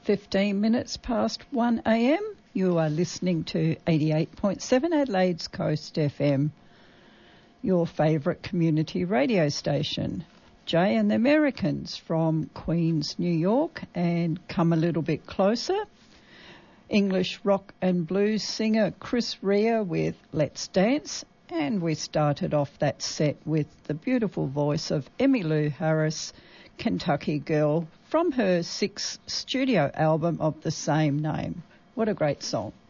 15 minutes past 1 a.m. You are listening to 88.7 Adelaide's Coast FM, your favourite community radio station. Jay and the Americans from Queens, New York, and Come a Little Bit Closer. English rock and blues singer Chris Rea with Let's Dance. And we started off that set with the beautiful voice of Emmylou Harris, Kentucky Girl, from her 6th studio album of the same name. What a great song.